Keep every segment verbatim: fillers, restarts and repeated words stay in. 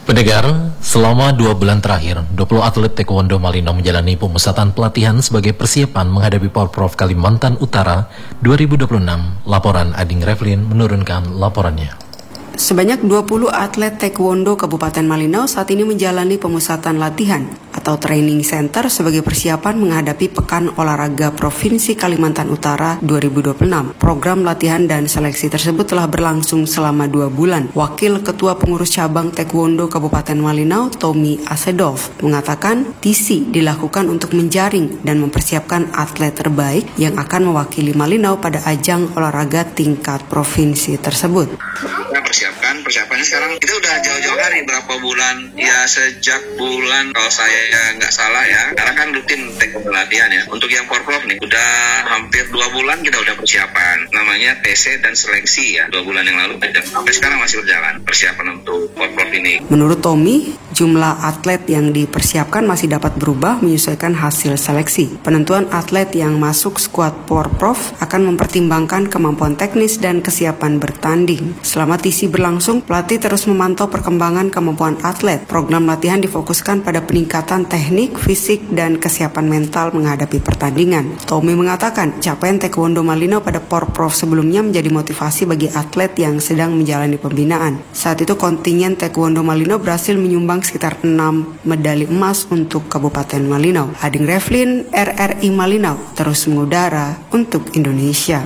Pendengar, selama dua bulan terakhir, dua puluh atlet Taekwondo Malino menjalani pemusatan pelatihan sebagai persiapan menghadapi Porprov Kalimantan Utara dua ribu dua puluh enam. Laporan Ading Revlin menurunkan laporannya. Sebanyak dua puluh atlet Taekwondo Kabupaten Malino saat ini menjalani pemusatan latihan atau training center sebagai persiapan menghadapi Pekan Olahraga Provinsi Kalimantan Utara dua ribu dua puluh enam. Program latihan dan seleksi tersebut telah berlangsung selama dua bulan. Wakil Ketua Pengurus Cabang Taekwondo Kabupaten Malino, Tommy Asedov, mengatakan T C dilakukan untuk menjaring dan mempersiapkan atlet terbaik yang akan mewakili Malino pada ajang olahraga tingkat provinsi tersebut. Persiapkan, persiapannya sekarang kita udah jauh-jauh hari, berapa bulan ya, sejak bulan kalau saya nggak salah ya, karena kan rutin taekwondo latihan ya. Untuk yang Porprov nih udah hampir dua bulan kita udah persiapan, namanya T C dan seleksi ya, dua bulan yang lalu dan sampai sekarang masih berjalan persiapan untuk Porprov ini. Menurut Tommy, jumlah atlet yang dipersiapkan masih dapat berubah menyesuaikan hasil seleksi. Penentuan atlet yang masuk skuad Porprov akan mempertimbangkan kemampuan teknis dan kesiapan bertanding. Selama T C berlangsung, pelatih terus memantau perkembangan kemampuan atlet. Program latihan difokuskan pada peningkatan teknik, fisik, dan kesiapan mental menghadapi pertandingan. Tommy mengatakan, capaian Taekwondo Malino pada Porprov sebelumnya menjadi motivasi bagi atlet yang sedang menjalani pembinaan. Saat itu kontingen Taekwondo Malino berhasil menyumbang sekitar enam medali emas untuk Kabupaten Malino. Ading Revlin, R R I Malino, terus mengudara untuk Indonesia.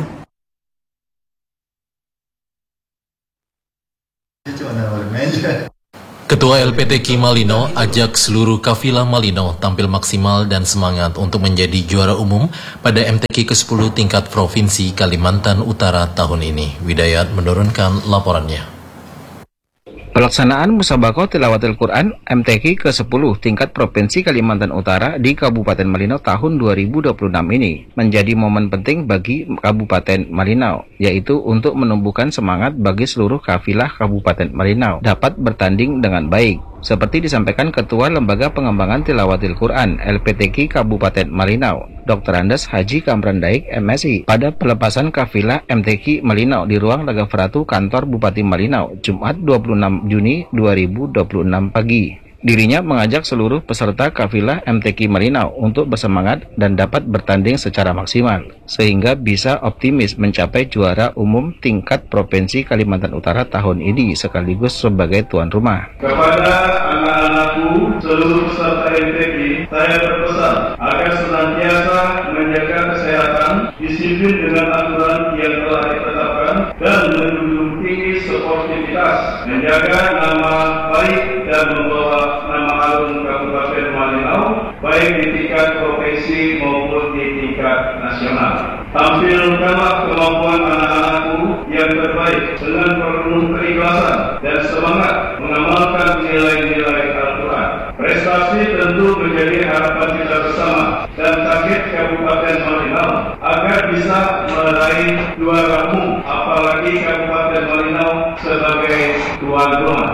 Ketua L P T K I Malino ajak seluruh kafilah Malino tampil maksimal dan semangat untuk menjadi juara umum pada M T Q ke sepuluh tingkat Provinsi Kalimantan Utara tahun ini. Widayat menurunkan laporannya. Pelaksanaan Musabaqah Tilawatil Quran M T Q ke sepuluh tingkat Provinsi Kalimantan Utara di Kabupaten Malino tahun dua ribu dua puluh enam ini menjadi momen penting bagi Kabupaten Malino, yaitu untuk menumbuhkan semangat bagi seluruh kafilah Kabupaten Malino dapat bertanding dengan baik. Seperti disampaikan Ketua Lembaga Pengembangan Tilawatil Quran L P T Q Kabupaten Malino, Doktor Andes Haji Kamran Daik M Si, pada pelepasan kafilah M T Q Malino di ruang Laga Fratu Kantor Bupati Malino, Jumat dua puluh enam Juni dua ribu dua puluh enam pagi. Dirinya mengajak seluruh peserta kafilah M T Q Malino untuk bersemangat dan dapat bertanding secara maksimal, sehingga bisa optimis mencapai juara umum tingkat Provinsi Kalimantan Utara tahun ini sekaligus sebagai tuan rumah. Kepada anak-anakku seluruh peserta M T Q, saya berpesan agar senantiasa menjaga kesehatan, disiplin dengan aturan yang telah ditetapkan, dan menjunjung tinggi sportivitas, menjaga nama baik dan membawa nama harum Kabupaten Malino baik di tingkat provinsi maupun di tingkat nasional. Tampilkanlah kemampuan anak-anakku yang terbaik dengan penuh keikhlasan dan semangat mengamalkan nilai-nilai Al-Quran. Prestasi tentu menjadi harapan kita bersama dan target Kabupaten Malino agar bisa meraih juara umum, apalagi Kabupaten Malino sebagai tuan rumah.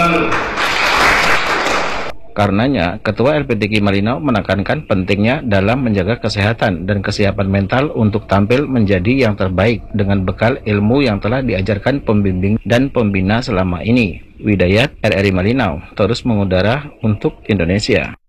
Karenanya, Ketua L P T Q Malino menekankan pentingnya dalam menjaga kesehatan dan kesiapan mental untuk tampil menjadi yang terbaik dengan bekal ilmu yang telah diajarkan pembimbing dan pembina selama ini. Widayat R R I Malino terus mengudara untuk Indonesia.